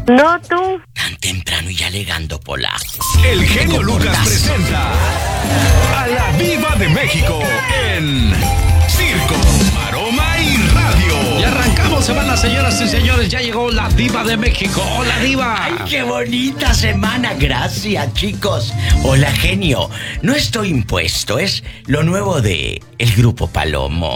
No, tú. Tan temprano y ya alegando, Pola. El genio Lucas presenta a la Diva de México en Circo, Maroma y Radio. Y arrancamos semana, señoras y señores. Ya llegó la Diva de México. ¡Hola, Diva! ¡Ay, qué bonita semana! Gracias, chicos. Hola, genio. No estoy impuesto, es lo nuevo de el Grupo Palomo.